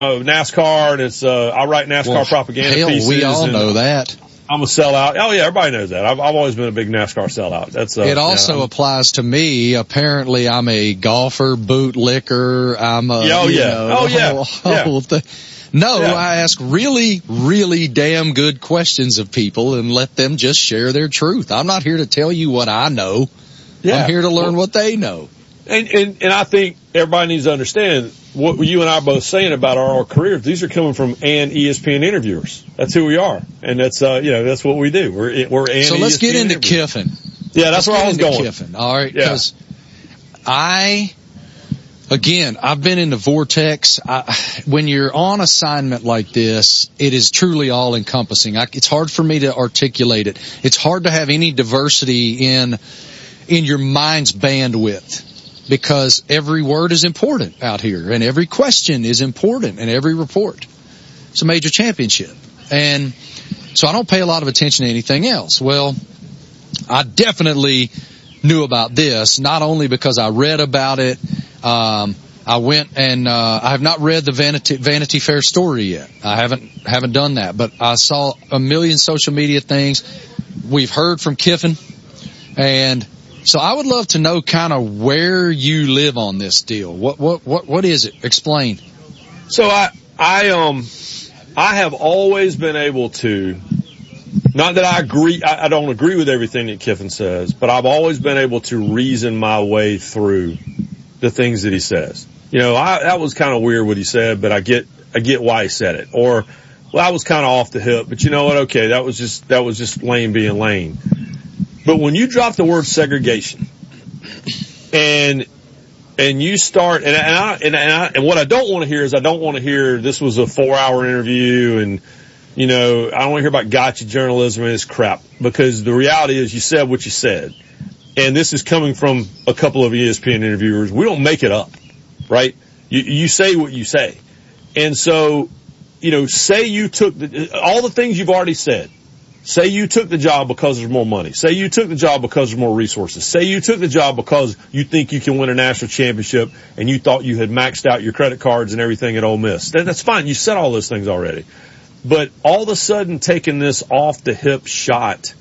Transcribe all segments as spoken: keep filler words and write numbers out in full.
NASCAR, and it's uh, I write NASCAR well, propaganda hell, pieces. we all know that. I'm a sellout. Oh yeah, everybody knows that. I've, I've always been a big NASCAR sellout. That's uh, it. Also yeah, applies to me. Apparently, I'm a golfer, bootlicker. I'm a oh you yeah, know, oh yeah, whole, yeah. whole thing. No, yeah. I ask really, really damn good questions of people and let them just share their truth. I'm not here to tell you what I know. Yeah. I'm here to learn well, what they know. And, and and I think everybody needs to understand what you and I are both saying about our, our careers. These are coming from and E S P N interviewers. That's who we are, and that's uh you know that's what we do. We're we're and so let's E S P N get into interviewers. Kiffin. Yeah, that's let's where I was going. Kiffin, all right, yeah. because I. Again, I've been in the vortex. I, when you're on assignment like this, it is truly all encompassing. I, it's hard for me to articulate it. It's hard to have any diversity in, in your mind's bandwidth because every word is important out here and every question is important and every report. It's a major championship. And so I don't pay a lot of attention to anything else. Well, I definitely knew about this, not only because I read about it. Um, I went and, uh, I have not read the Vanity, Vanity Fair story yet. I haven't, haven't done that, but I saw a million social media things. We've heard from Kiffin. And so I would love to know kind of where you live on this deal. What, what, what, what is it? Explain. So I, I, um, I have always been able to, not that I agree, I, I don't agree with everything that Kiffin says, but I've always been able to reason my way through the things that he says. You know, I, that was kind of weird what he said, but I get, I get why he said it. Or, well, I was kind of off the hip, but you know what? Okay, that was just, that was just Lane being Lane. But when you drop the word segregation and, and you start, and, and I, and, and I, and what I don't want to hear is I don't want to hear this was a four hour interview and, you know, I don't want to hear about gotcha journalism and this crap because the reality is you said what you said. And this is coming from a couple of E S P N interviewers. We don't make it up, right? You, you say what you say. And so, you know, say you took the, all the things you've already said. Say you took the job because there's more money. Say you took the job because there's more resources. Say you took the job because you think you can win a national championship and you thought you had maxed out your credit cards and everything at Ole Miss. That, that's fine. You said all those things already. But all of a sudden taking this off the hip shot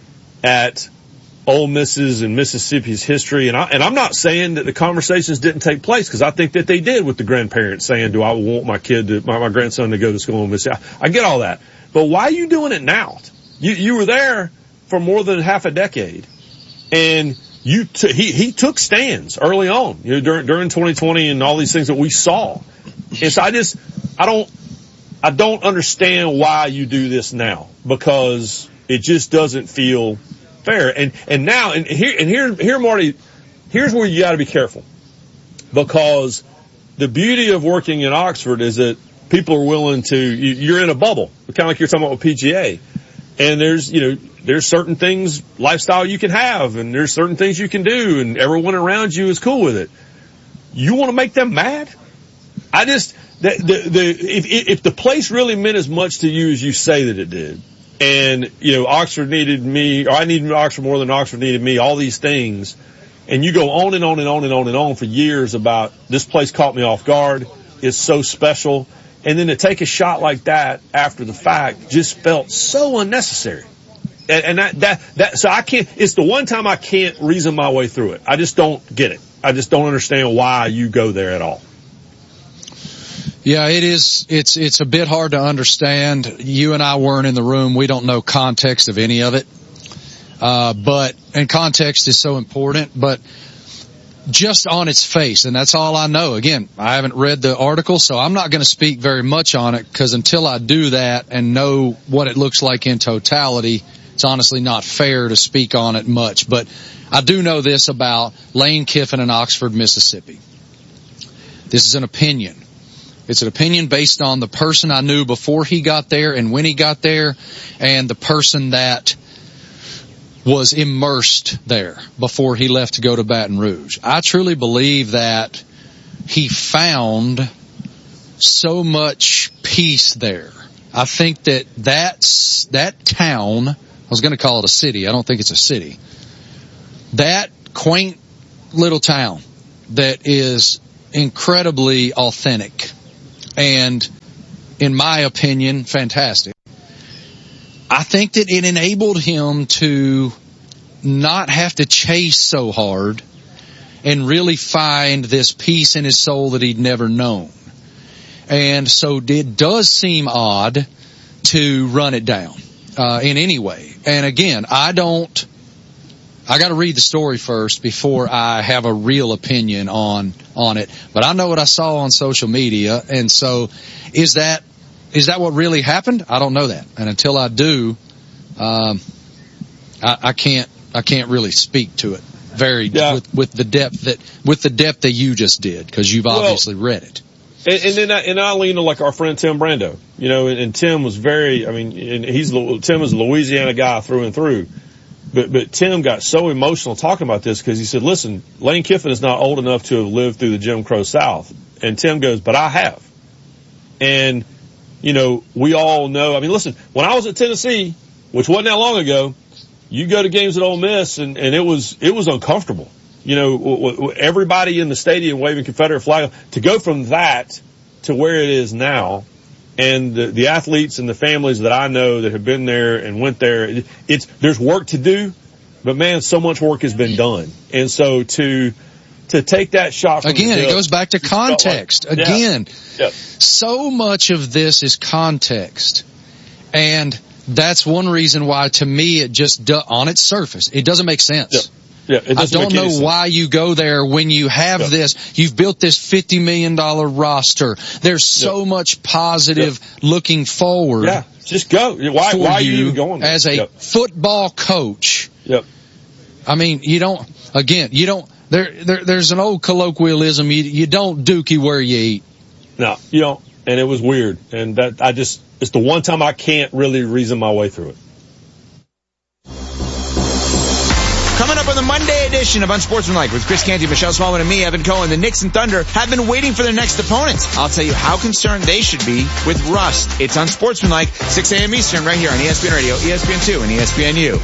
at Ole Miss's and Mississippi's history, and, I, and I'm not saying that the conversations didn't take place because I think that they did with the grandparents saying, do I want my kid, to, my, my grandson to go to school in Mississippi? I, I get all that. But why are you doing it now? You, you were there for more than half a decade, and you t- he, he took stands early on, you know, during, during twenty twenty and all these things that we saw. And so I just, I don't, I don't understand why you do this now because it just doesn't feel fair. And, and now, and here, and here, here, Marty, here's where you gotta be careful because the beauty of working in Oxford is that people are willing to, you, you're in a bubble, kind of like you're talking about with P G A. And there's, you know, there's certain things, lifestyle you can have, and there's certain things you can do, and everyone around you is cool with it. You want to make them mad? I just, the, the, the, if, if the place really meant as much to you as you say that it did, and, you know, Oxford needed me, or I needed Oxford more than Oxford needed me, all these things, and you go on and on and on and on and on for years about this place caught me off guard, it's so special, and then to take a shot like that after the fact just felt so unnecessary. And, and that, that, that, so I can't, it's the one time I can't reason my way through it. I just don't get it. I just don't understand why you go there at all. Yeah, it is, it's, it's a bit hard to understand. You and I weren't in the room. We don't know context of any of it. Uh, but, and context is so important, but just on its face, and that's all I know. Again, I haven't read the article, so I'm not going to speak very much on it because until I do that and know what it looks like in totality, it's honestly not fair to speak on it much. But I do know this about Lane Kiffin in Oxford, Mississippi. This is an opinion. It's an opinion based on the person I knew before he got there and when he got there and the person that was immersed there before he left to go to Baton Rouge. I truly believe that he found so much peace there. I think that that's, that town, I was going to call it a city. I don't think it's a city. That quaint little town that is incredibly authentic. and in my opinion, fantastic. I think that it enabled him to not have to chase so hard and really find this peace in his soul that he'd never known. And so it does seem odd to run it down uh, in any way. And again, I don't, I got to read the story first before I have a real opinion on on it. But I know what I saw on social media, and so is that is that what really happened? I don't know that, and until I do, um, I, I can't I can't really speak to it very yeah. with, with the depth that with the depth that you just did, because you've obviously well, read it. And, and then I, and I lean on like our friend Tim Brando, you know, and, and Tim was very, I mean, and he's Tim is a Louisiana guy through and through. But, but Tim got so emotional talking about this because he said, listen, Lane Kiffin is not old enough to have lived through the Jim Crow South. And Tim goes, but I have. And, you know, we all know, I mean, listen, when I was at Tennessee, which wasn't that long ago, you go to games at Ole Miss and, and it was, it was uncomfortable. You know, w- w- everybody in the stadium waving Confederate flag. To go from that to where it is now, and the, the athletes and the families that I know that have been there and went there, it, it's, there's work to do, but man, so much work has been done. And so to, to take that shot from again, the it goes back to context. Like, again, yeah, yeah. So much of this is context. And that's one reason why, to me, it just, do, on its surface, it doesn't make sense. Yeah. Yeah, it I don't know why you go there when you have yeah. this. You've built this fifty million dollars roster. There's so yeah. much positive yeah. looking forward. Yeah, just go. Why, why are you even going there? As a yep. football coach? Yep. I mean, you don't, again, you don't, there, there there's an old colloquialism, you, you don't dookie where you eat. No, you don't. And it was weird. And that, I just, it's the one time I can't really reason my way through it. Coming up on the Monday edition of Unsportsmanlike with Chris Canty, Michelle Smallman, and me, Evan Cohen, the Knicks and Thunder have been waiting for their next opponents. I'll tell you how concerned they should be with rust. It's Unsportsmanlike, six a.m. Eastern, right here on E S P N Radio, E S P N two, and E S P N U.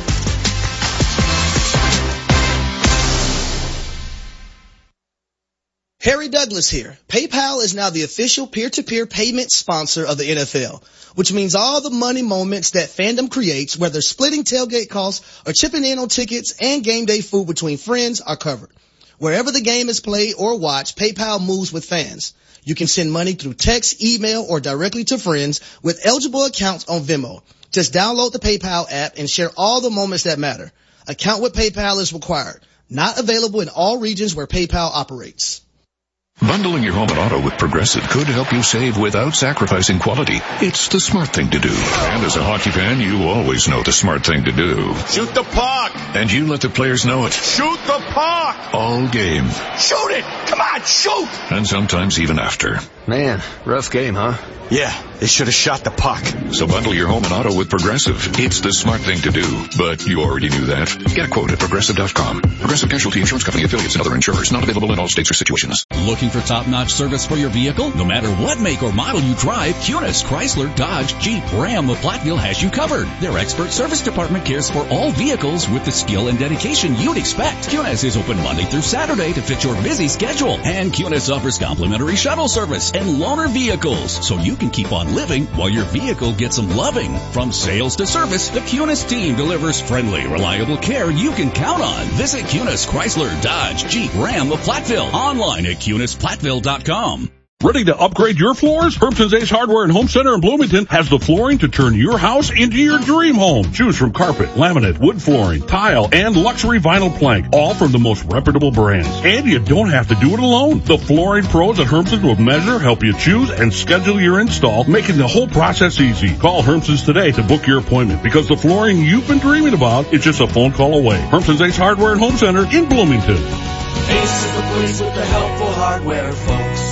Harry Douglas here. PayPal is now the official peer-to-peer payment sponsor of the N F L, which means all the money moments that fandom creates, whether splitting tailgate costs or chipping in on tickets and game day food between friends, are covered. Wherever the game is played or watched, PayPal moves with fans. You can send money through text, email, or directly to friends with eligible accounts on Venmo. Just download the PayPal app and share all the moments that matter. Account with PayPal is required. Not available in all regions where PayPal operates. Bundling your home and auto with Progressive could help you save without sacrificing quality. It's the smart thing to do. And as a hockey fan, you always know the smart thing to do. Shoot the puck! And you let the players know it. Shoot the puck! All game. Shoot it! Come on, shoot! And sometimes even after. Man, rough game, huh? Yeah, they should have shot the puck. So bundle your home and auto with Progressive. It's the smart thing to do. But you already knew that. Get a quote at Progressive dot com. Progressive Casualty Insurance Company, affiliates, and other insurers. Not available in all states or situations. Looking for top-notch service for your vehicle? No matter what make or model you drive, Cunis, Chrysler, Dodge, Jeep, Ram, of Platteville has you covered. Their expert service department cares for all vehicles with the skill and dedication you'd expect. Cunis is open Monday through Saturday to fit your busy schedule. And Cunis offers complimentary shuttle service and loaner vehicles, so you can keep on living while your vehicle gets some loving. From sales to service, the Cunis team delivers friendly, reliable care you can count on. Visit Cunis, Chrysler, Dodge, Jeep, Ram of Platteville. Online at Cunis Platteville dot com. Ready to upgrade your floors? Hermson's Ace Hardware and Home Center in Bloomington has the flooring to turn your house into your dream home. Choose from carpet, laminate, wood flooring, tile, and luxury vinyl plank, all from the most reputable brands. And you don't have to do it alone. The flooring pros at Hermson's will measure, help you choose, and schedule your install, making the whole process easy. Call Hermson's today to book your appointment, because the flooring you've been dreaming about is just a phone call away. Hermson's Ace Hardware and Home Center in Bloomington. Ace is the place with the helpful hardware, folks.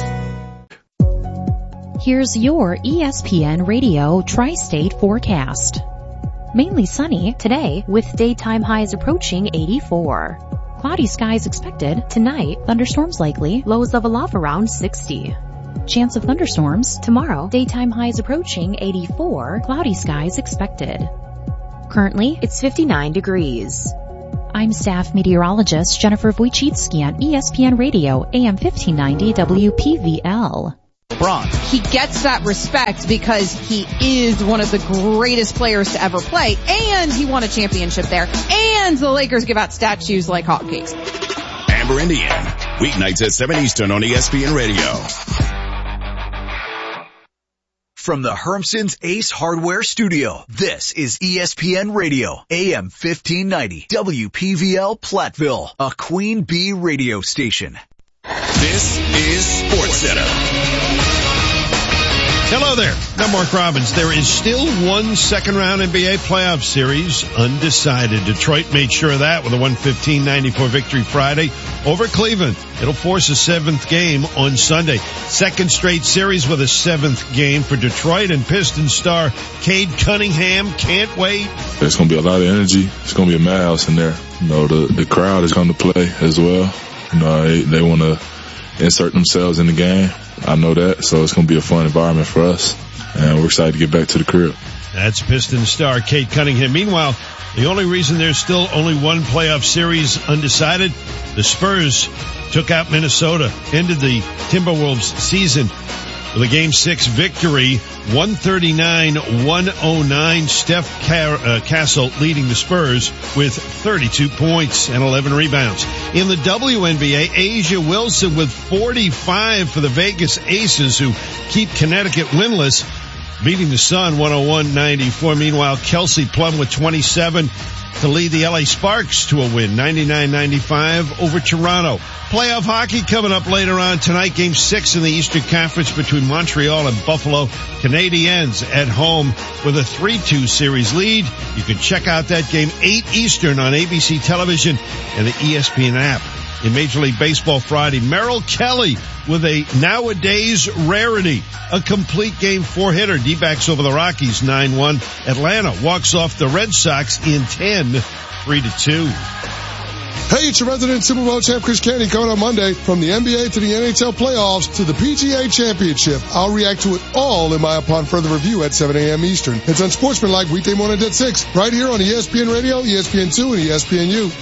Here's your E S P N Radio Tri-State forecast. Mainly sunny today with daytime highs approaching eighty-four. Cloudy skies expected tonight, thunderstorms likely, lows level off around sixty. Chance of thunderstorms tomorrow, daytime highs approaching eighty-four, cloudy skies expected. Currently, it's fifty-nine degrees. I'm staff meteorologist Jennifer Wojcicki on E S P N Radio, A M fifteen ninety W P V L. LeBron. He gets that respect because he is one of the greatest players to ever play, and he won a championship there, and the Lakers give out statues like hotcakes. Amber Indian, weeknights at seven Eastern on E S P N Radio. From the Hermson's Ace Hardware Studio, this is E S P N Radio, A M fifteen ninety, W P V L Platteville, a Queen Bee radio station. This is Sports Center. Hello there. I'm Mark Robbins. There is still one second round N B A playoff series undecided. Detroit made sure of that with a one fifteen ninety-four victory Friday over Cleveland. It'll force a seventh game on Sunday. Second straight series with a seventh game for Detroit, and Pistons star Cade Cunningham can't wait. There's going to be a lot of energy. It's going to be a madhouse in there. You know, the, the crowd is going to play as well. You know, they, they want to insert themselves in the game. I know that, so it's going to be a fun environment for us, and we're excited to get back to the crib. That's Pistons star Cade Cunningham. Meanwhile, the only reason there's still only one playoff series undecided, the Spurs took out Minnesota, ended the Timberwolves season with a game six victory, one thirty-nine one oh nine. Steph Car- uh, Castle leading the Spurs with thirty-two points and eleven rebounds. In the W N B A, Asia Wilson with forty-five for the Vegas Aces, who keep Connecticut winless, beating the Sun one oh one ninety-four. Meanwhile, Kelsey Plum with twenty-seven to lead the L A Sparks to a win, ninety-nine ninety-five over Toronto. Playoff hockey coming up later on tonight. Game six in the Eastern Conference between Montreal and Buffalo. Canadiens at home with a three two series lead. You can check out that game eight Eastern on A B C television and the E S P N app. In Major League Baseball Friday, Merrill Kelly with a nowadays rarity, a complete game four-hitter. D-backs over the Rockies nine one. Atlanta walks off the Red Sox in ten, three to two. Hey, it's your resident Super Bowl champ Chris Canty coming on Monday. From the N B A to the N H L playoffs to the P G A Championship, I'll react to it all in my Upon Further Review at seven a.m. Eastern. It's Unsportsmanlike weekday morning at six, right here on E S P N Radio, E S P N two, and E S P N U.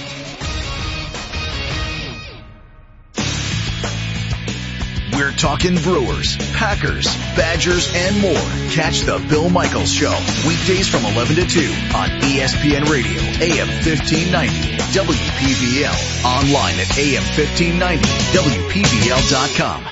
We're talking Brewers, Packers, Badgers, and more. Catch the Bill Michaels Show, weekdays from eleven to two on E S P N Radio, A M fifteen ninety, W P V L, online at A M fifteen ninety, W P V L dot com.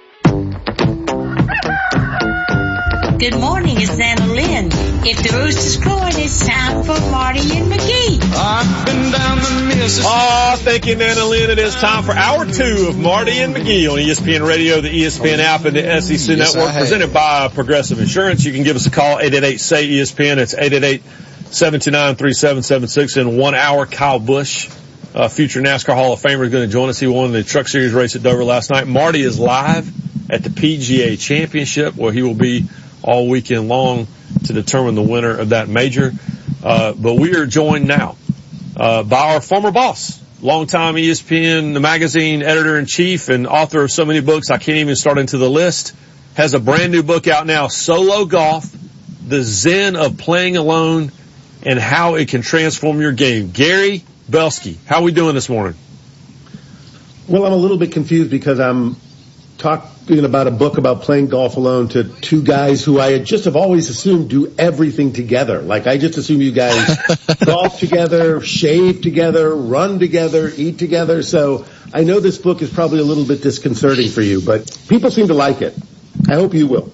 Good morning, it's Anna Lynn. If the rooster's crowing, it's time for Marty and McGee. I've been down the Mississippi. Oh, thank you, Anna Lynn. It is time for hour two of Marty and McGee on E S P N Radio, the E S P N app, and the S E C yes, Network, presented by Progressive Insurance. You can give us a call, eight eight eight, S A Y, E S P N. It's eight eight eight, seven two nine, three seven seven six. In one hour, Kyle Busch, uh, future NASCAR Hall of Famer, is going to join us. He won the Truck Series race at Dover last night. Marty is live at the P G A Championship, where he will be all weekend long to determine the winner of that major. Uh, but we are joined now, uh, by our former boss, longtime E S P N, the magazine editor-in-chief and author of so many books I can't even start into the list, has a brand new book out now, Solo Golf, The Zen of Playing Alone and How It Can Transform Your Game. Gary Belsky, how are we doing this morning? Well, I'm a little bit confused because I'm talking about a book about playing golf alone to two guys who I just have always assumed do everything together. Like, I just assume you guys golf together, shave together, run together, eat together. So I know this book is probably a little bit disconcerting for you, but people seem to like it. I hope you will.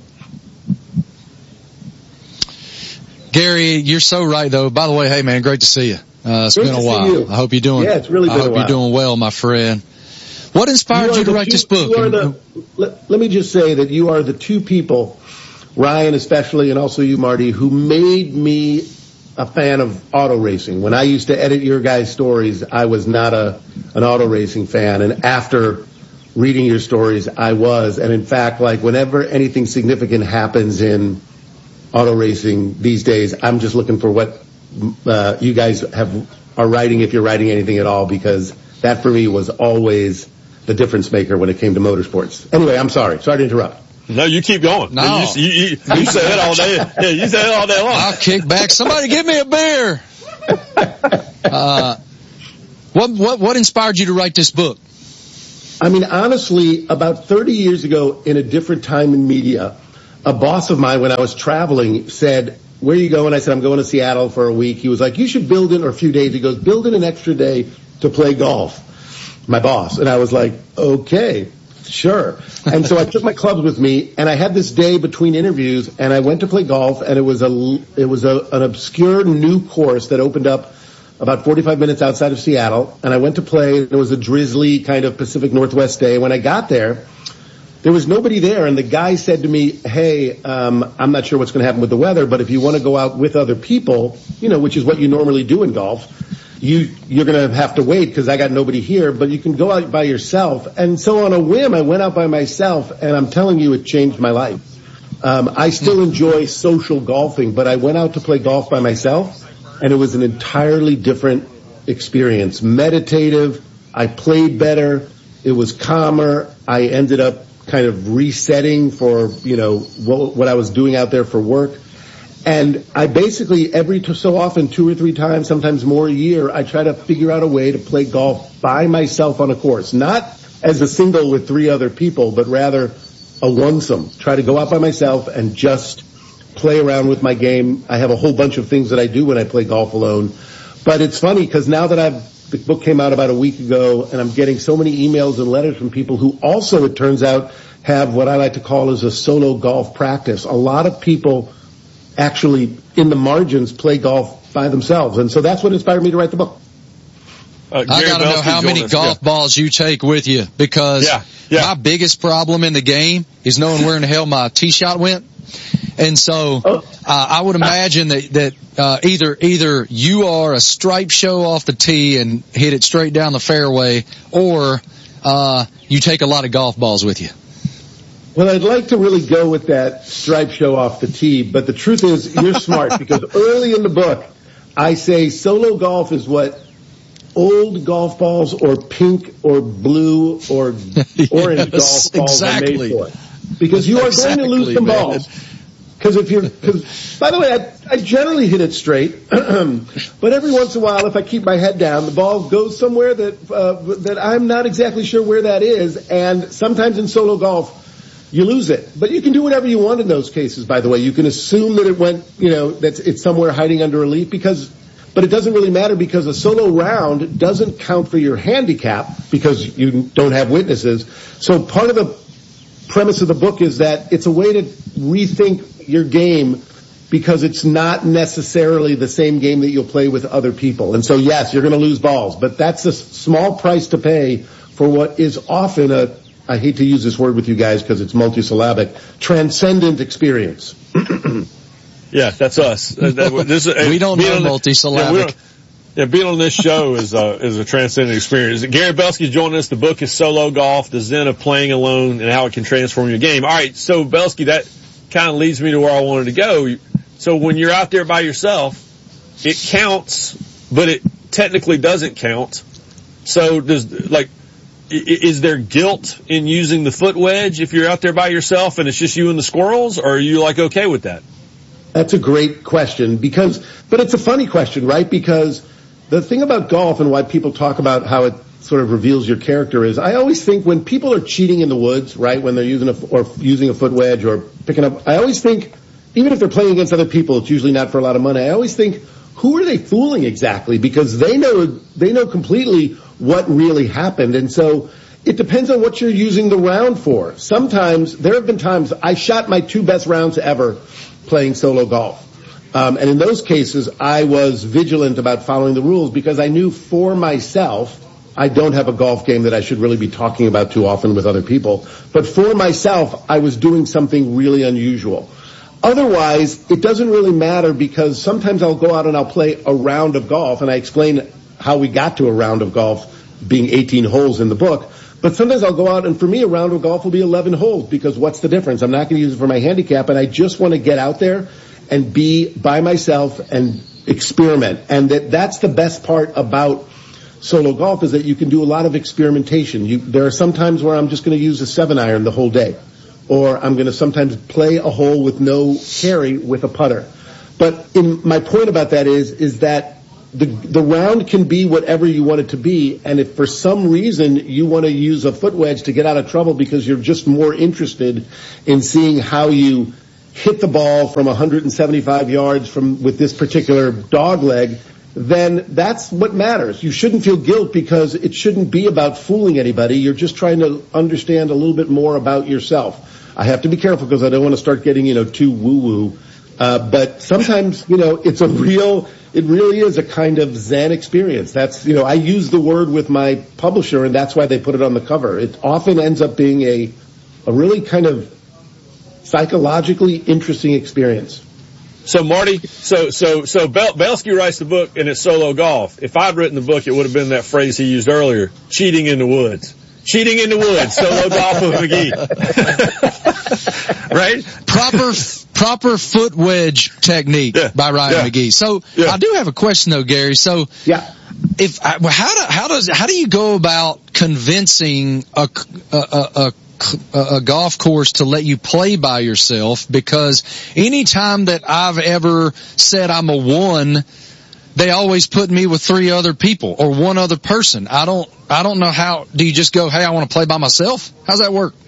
Gary, you're so right, though. By the way, hey, man, great to see you. Uh, it's great been a while. I hope you're doing, yeah, it's really been I hope a while. you're doing well, my friend. What inspired you, you to write two, this book? You are the, let, let me just say that you are the two people, Ryan especially, and also you, Marty, who made me a fan of auto racing. When I used to edit your guys' stories, I was not a an auto racing fan, and after reading your stories, I was. And in fact, like, whenever anything significant happens in auto racing these days, I'm just looking for what uh, you guys have are writing, if you're writing anything at all, because that for me was always the difference maker when it came to motorsports. Anyway, I'm sorry. Sorry to interrupt. No, you keep going. No. You, you, you, you say it all day. Yeah, you say it all day long. I'll kick back. Somebody give me a beer. Uh, what, what, what inspired you to write this book? I mean, honestly, about thirty years ago in a different time in media, a boss of mine when I was traveling said, where are you going? I said, I'm going to Seattle for a week. He was like, you should build in, or a few days. He goes, build in an extra day to play golf. My boss. And I was like, okay, sure. And so I took my clubs with me, and I had this day between interviews, and I went to play golf, and it was a, it was a, an obscure new course that opened up about forty-five minutes outside of Seattle, and I went to play. It was a drizzly kind of Pacific Northwest day. When I got there, there was nobody there, and the guy said to me, hey, um, I'm not sure what's going to happen with the weather, but if you want to go out with other people, you know, which is what you normally do in golf, you, you're going to have to wait because I got nobody here, but you can go out by yourself. And so on a whim, I went out by myself, and I'm telling you, it changed my life. Um, I still enjoy social golfing, but I went out to play golf by myself, and it was an entirely different experience. Meditative. I played better. It was calmer. I ended up kind of resetting for, you know, what, what I was doing out there for work. And I basically, every t- so often, two or three times, sometimes more a year, I try to figure out a way to play golf by myself on a course. Not as a single with three other people, but rather a onesome. Try to go out by myself and just play around with my game. I have a whole bunch of things that I do when I play golf alone. But it's funny because now that I've, the book came out about a week ago, and I'm getting so many emails and letters from people who also, it turns out, have what I like to call as a solo golf practice. A lot of people actually, in the margins, play golf by themselves. And so that's what inspired me to write the book. Uh, I got to know how many us. golf yeah. balls you take with you, because yeah. Yeah. my biggest problem in the game is knowing where in the hell my tee shot went. And so uh, I would imagine that, that uh, either either you are a stripe show off the tee and hit it straight down the fairway, or uh, you take a lot of golf balls with you. Well, I'd like to really go with that stripe show off the tee, but the truth is you're smart, because early in the book I say solo golf is what old golf balls or pink or blue or orange yes, golf balls exactly. are made for. Because you are exactly, going to lose some man. balls. Because if you're, because by the way, I, I generally hit it straight, but every once in a while, if I keep my head down, the ball goes somewhere that uh, that I'm not exactly sure where that is. And sometimes in solo golf, you lose it. But you can do whatever you want in those cases. By the way, you can assume that it went, you know, that it's somewhere hiding under a leaf, because, but it doesn't really matter, because a solo round doesn't count for your handicap because you don't have witnesses. So part of the premise of the book is that it's a way to rethink your game, because it's not necessarily the same game that you'll play with other people. And so yes, you're going to lose balls, but that's a small price to pay for what is often a, I hate to use this word with you guys because it's multisyllabic, transcendent experience. Yeah, that's us. This, we don't know multisyllabic. Yeah, being on this show is a, is a transcendent experience. Gary Belsky's joining us. The book is Solo Golf, The Zen of Playing Alone and How It Can Transform Your Game. All right, so Belsky, that kind of leads me to where I wanted to go. So when you're out there by yourself, it counts, but it technically doesn't count. So does, like, is there guilt in using the foot wedge if you're out there by yourself and it's just you and the squirrels, or are you like okay with that? That's a great question, because, but it's a funny question, right? Because the thing about golf and why people talk about how it sort of reveals your character is, I always think when people are cheating in the woods, right, when they're using a, or using a foot wedge or picking up, I always think, even if they're playing against other people, it's usually not for a lot of money. I always think, who are they fooling exactly? Because they know, they know completely what really happened. And so it depends on what you're using the round for. Sometimes, there have been times I shot my two best rounds ever playing solo golf. Um, and in those cases, I was vigilant about following the rules, because I knew for myself, I don't have a golf game that I should really be talking about too often with other people, but for myself, I was doing something really unusual. Otherwise, it doesn't really matter, because sometimes I'll go out and I'll play a round of golf, and I explain how we got to a round of golf being eighteen holes in the book. But sometimes I'll go out, and for me, a round of golf will be eleven holes, because what's the difference? I'm not going to use it for my handicap, and I just want to get out there and be by myself and experiment. And that that's the best part about solo golf, is that you can do a lot of experimentation. You, there are some times where I'm just going to use a seven iron the whole day, or I'm going to sometimes play a hole with no carry with a putter. But in, my point about that is, is that the the round can be whatever you want it to be, and if for some reason you want to use a foot wedge to get out of trouble because you're just more interested in seeing how you hit the ball from one hundred seventy-five yards from with this particular dog leg, then that's what matters. You shouldn't feel guilt because it shouldn't be about fooling anybody. You're just trying to understand a little bit more about yourself. I have to be careful because I don't want to start getting, you know, too woo-woo. Uh, but sometimes, you know, it's a real, it really is a kind of Zen experience. That's, you know, I use the word with my publisher and that's why they put it on the cover. It often ends up being a, a really kind of psychologically interesting experience. So Marty, so, so, so Bel- Belsky writes the book and it's solo golf. If I'd written the book, it would have been that phrase he used earlier, cheating in the woods. Cheating in the woods, solo golf with McGee. Right? Proper, proper foot wedge technique yeah. by Ryan yeah. McGee. So yeah. I do have a question though, Gary. So yeah. if, how do, how does, how do you go about convincing a, a, a, a, a golf course to let you play by yourself? Because anytime that I've ever said I'm a one, they always put me with three other people or one other person. I don't, I don't know how, do you just go, hey, I want to play by myself? How's that work?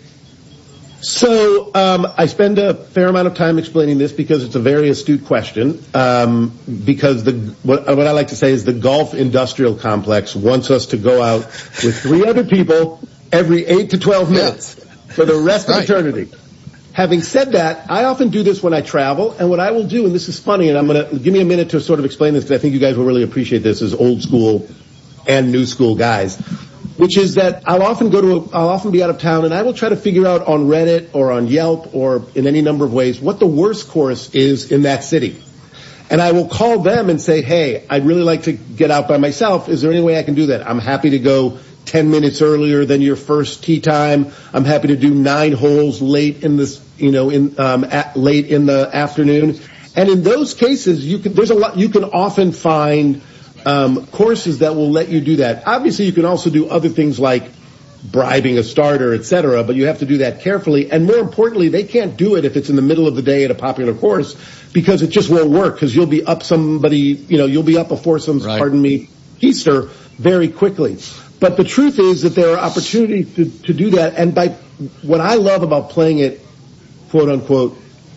So, um, I spend a fair amount of time explaining this because it's a very astute question. Um, because the, what, what I like to say is the golf industrial complex wants us to go out with three other people every eight to twelve minutes yeah. for the rest right. of eternity. Having said that, I often do this when I travel, and what I will do, and this is funny, and I'm going to give me a minute to sort of explain this because I think you guys will really appreciate this as old school and new school guys, which is that I'll often go to, a, I'll often be out of town, and I will try to figure out on Reddit or on Yelp or in any number of ways what the worst course is in that city. And I will call them and say, hey, I'd really like to get out by myself. Is there any way I can do that? I'm happy to go ten minutes earlier than your first tee time. I'm happy to do nine holes late in this, you know, in, um, at, late in the afternoon. And in those cases, you can, there's a lot, you can often find, um, courses that will let you do that. Obviously, you can also do other things like bribing a starter, et cetera, but you have to do that carefully. And more importantly, they can't do it if it's in the middle of the day at a popular course because it just won't work because you'll be up somebody, you know, you'll be up a foursomes, right. pardon me, keister very quickly. But the truth is that there are opportunities to, to do that. And by what I love about playing it, quote unquote,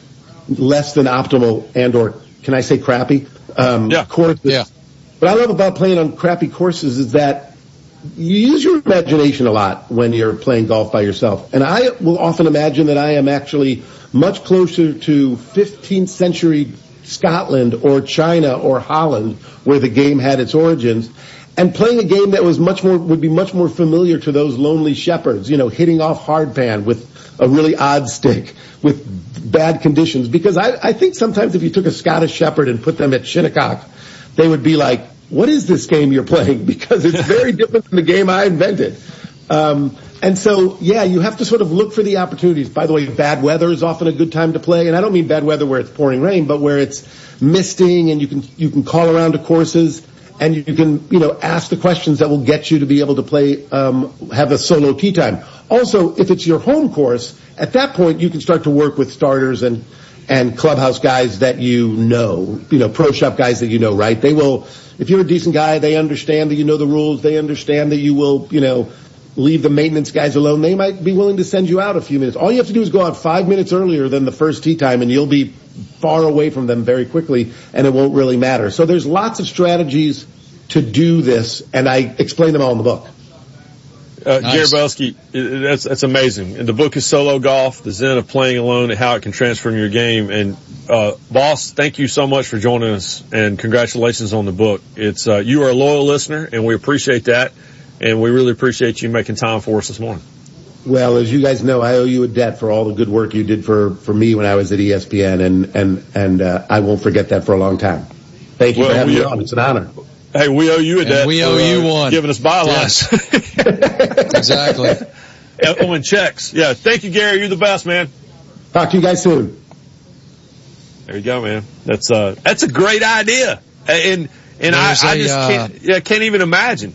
less than optimal and or can I say crappy? Um, yeah. courses. Yeah. What I love about playing on crappy courses is that you use your imagination a lot when you're playing golf by yourself. And I will often imagine that I am actually much closer to fifteenth century Scotland or China or Holland where the game had its origins. And playing a game that was much more, would be much more familiar to those lonely shepherds, you know, hitting off hardpan with a really odd stick, with bad conditions. Because I, I think sometimes if you took a Scottish shepherd and put them at Shinnecock, they would be like, what is this game you're playing? Because it's very different than the game I invented. Um, and so, yeah, you have to sort of look for the opportunities. By the way, bad weather is often a good time to play. And I don't mean bad weather where it's pouring rain, but where it's misting and you can, you can call around to courses. And you can, you know, ask the questions that will get you to be able to play, um, have a solo tee time. Also, if it's your home course, at that point you can start to work with starters and, and clubhouse guys that you know, you know, pro shop guys that you know, right? They will, if you're a decent guy, they understand that you know the rules. They understand that you will, you know, leave the maintenance guys alone. They might be willing to send you out a few minutes. All you have to do is go out five minutes earlier than the first tee time and you'll be far away from them very quickly and it won't really matter. So there's lots of strategies to do this and I explain them all in the book. Uh, nice. Gary Belsky, that's, that's amazing. And the book is Solo Golf, the Zen of Playing Alone and How It Can Transform Your Game. And, uh, boss, thank you so much for joining us and congratulations on the book. It's, uh, you are a loyal listener and we appreciate that. And we really appreciate you making time for us this morning. Well, as you guys know, I owe you a debt for all the good work you did for, for me when I was at E S P N, and and and uh, I won't forget that for a long time. Thank you well, for having me on. It's an honor. Hey, we owe you a debt. And we owe for, you uh, one. Giving us bylines. Yes. Exactly. Oh, and checks. Yeah. Thank you, Gary. You're the best, man. Talk to you guys soon. There you go, man. That's uh, that's a great idea, and and I, a, I just uh, can't, yeah, can't even imagine.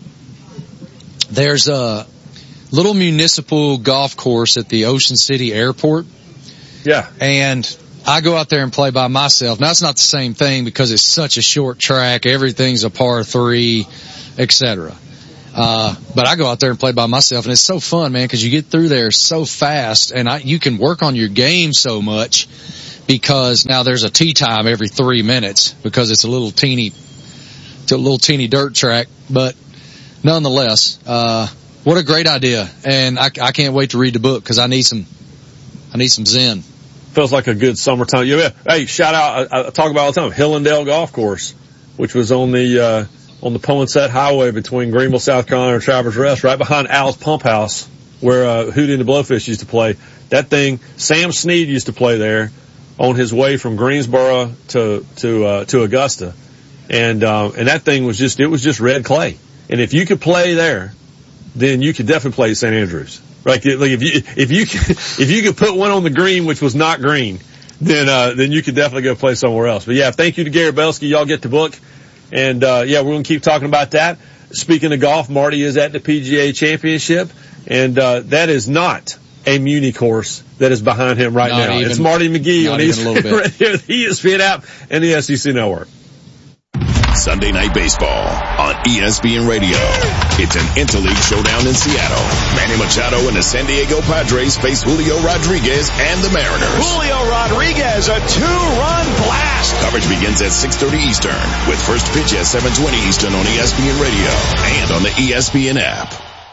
There's a little municipal golf course at the Ocean City Airport. Yeah. And I go out there and play by myself. Now, it's not the same thing because it's such a short track. Everything's a par three, et cetera. Uh, but I go out there and play by myself, and it's so fun, man, because you get through there so fast, and I, you can work on your game so much because now there's a tee time every three minutes because it's a little teeny, it's a little teeny dirt track. But nonetheless, uh, what a great idea, and I, I can't wait to read the book because I need some, I need some zen. Feels like a good summertime. Yeah, hey, shout out! I, I talk about all the time Hillendale Golf Course, which was on the uh, on the Poinsett Highway between Greenville, South Carolina, and Travelers Rest, right behind Al's Pump House, where uh, Hootie and the Blowfish used to play. That thing, Sam Snead used to play there on his way from Greensboro to to uh, to Augusta, and uh, and that thing was just it was just red clay. And if you could play there, then you could definitely play Saint Andrews. Like, like if you if you could, if you could put one on the green which was not green, then uh, then you could definitely go play somewhere else. But yeah, thank you to Gary Belsky. Y'all get the book, and uh, yeah, we're gonna keep talking about that. Speaking of golf, Marty is at the P G A Championship, and uh, that is not a Muni course that is behind him right not now. Even, it's Marty McGee on E S P N right here, the E S P N app and the S E C Network. Sunday Night Baseball on E S P N Radio. It's an interleague showdown in Seattle. Manny Machado and the San Diego Padres face Julio Rodriguez and the Mariners. Julio Rodriguez, a two-run blast. Coverage begins at six thirty Eastern with first pitch at seven twenty Eastern on E S P N Radio and on the E S P N app.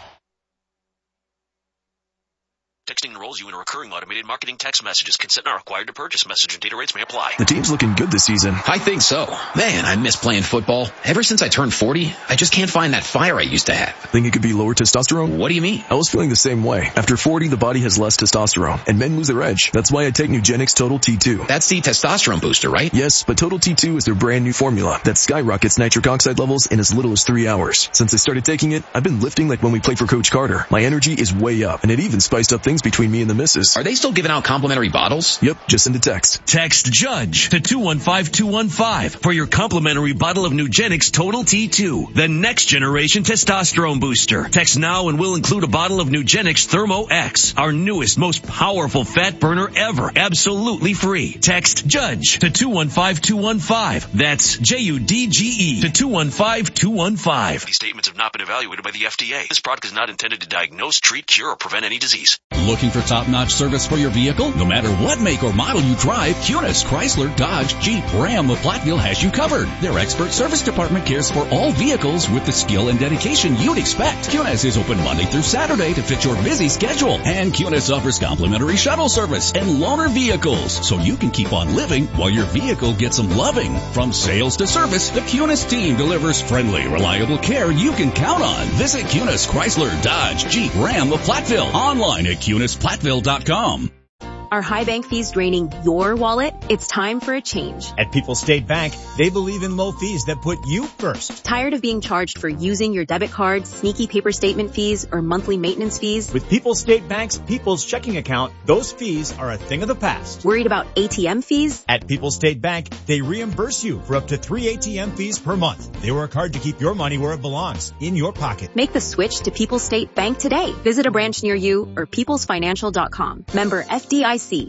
Texting enrolls you in a recurring automated marketing text messages. Consent not required to purchase. Message and data rates may apply. The team's looking good this season. I think so. Man, I miss playing football. Ever since I turned forty, I just can't find that fire I used to have. Think it could be lower testosterone? What do you mean? I was feeling the same way. After forty, the body has less testosterone, and men lose their edge. That's why I take Nugenix Total T two. That's the testosterone booster, right? Yes, but Total T two is their brand new formula that skyrockets nitric oxide levels in as little as three hours. Since I started taking it, I've been lifting like when we played for Coach Carter. My energy is way up, and it even spiced up things between me and the missus. Are they still giving out complimentary bottles? Yep, just send a text. Text JUDGE to two one five two one five for your complimentary bottle of Nugenix Total T two, the next generation testosterone booster. Text now and we'll include a bottle of Nugenix Thermo X, our newest, most powerful fat burner ever, absolutely free. Text JUDGE to two one five two one five. That's J U D G E to two one five two one five. These statements have not been evaluated by the F D A. This product is not intended to diagnose, treat, cure, or prevent any disease. Looking for top-notch service for your vehicle? No matter what make or model you drive, Kunis, Chrysler, Dodge, Jeep, Ram of Platteville has you covered. Their expert service department cares for all vehicles with the skill and dedication you'd expect. Kunis is open Monday through Saturday to fit your busy schedule. And Kunis offers complimentary shuttle service and loaner vehicles, so you can keep on living while your vehicle gets some loving. From sales to service, the Kunis team delivers friendly, reliable care you can count on. Visit Kunis, Chrysler, Dodge, Jeep, Ram of Platteville. Online at Kunis Platteville dot com. Are high bank fees draining your wallet? It's time for a change. At People's State Bank, they believe in low fees that put you first. Tired of being charged for using your debit card, sneaky paper statement fees, or monthly maintenance fees? With People's State Bank's People's Checking Account, those fees are a thing of the past. Worried about A T M fees? At People's State Bank, they reimburse you for up to three A T M fees per month. They work hard to keep your money where it belongs, in your pocket. Make the switch to People's State Bank today. Visit a branch near you or peoples financial dot com. Member F D I C.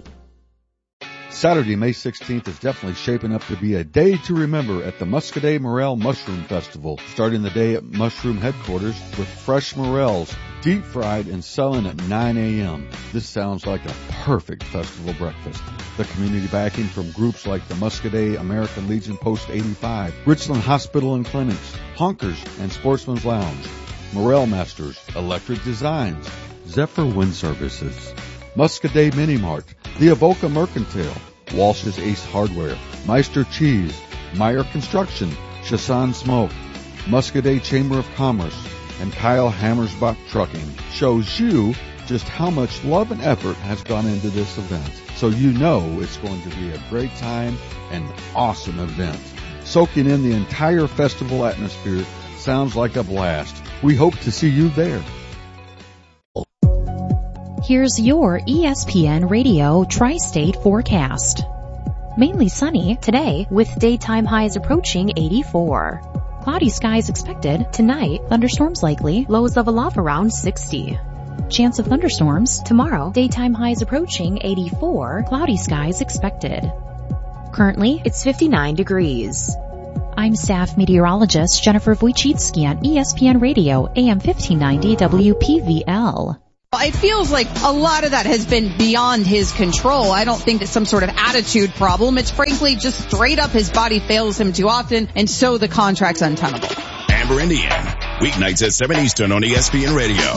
Saturday, May sixteenth is definitely shaping up to be a day to remember at the Muscadet Morel Mushroom Festival. Starting the day at Mushroom Headquarters with fresh morels, deep fried and selling at nine a.m. This sounds like a perfect festival breakfast. The community backing from groups like the Muscadet American Legion Post eighty-five, Richland Hospital and Clinics, Honkers and Sportsman's Lounge, Morel Masters, Electric Designs, Zephyr Wind Services, Muscadet Mini Mart, the Avoca Mercantile, Walsh's Ace Hardware, Meister Cheese, Meyer Construction, Chasson Smoke, Muscadet Chamber of Commerce, and Kyle Hammersbach Trucking shows you just how much love and effort has gone into this event. So you know it's going to be a great time and awesome event. Soaking in the entire festival atmosphere sounds like a blast. We hope to see you there. Here's your E S P N Radio Tri-State forecast. Mainly sunny today with daytime highs approaching eighty-four. Cloudy skies expected tonight. Thunderstorms likely. Lows level off around sixty. Chance of thunderstorms tomorrow. Daytime highs approaching eighty-four. Cloudy skies expected. Currently, it's fifty-nine degrees. I'm staff meteorologist Jennifer Wojcicki on E S P N Radio, A M fifteen ninety W P V L. It feels like a lot of that has been beyond his control. I don't think it's some sort of attitude problem. It's frankly just straight up his body fails him too often, and so the contract's untenable. Amber Indian, weeknights at seven Eastern on E S P N Radio.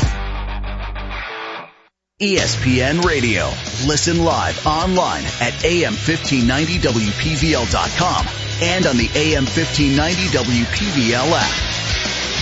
E S P N Radio. Listen live online at A M fifteen ninety W P V L dot com and on the A M fifteen ninety W P V L app.